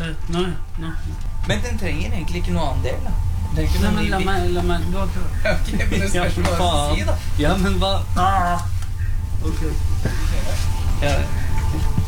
Nei. Men den trenger egentlig ikke noe annen del, da. Nei, men la meg gå til. Ok, men det spørs hva du skal si, da. Ja, men hva? Ok. Ja.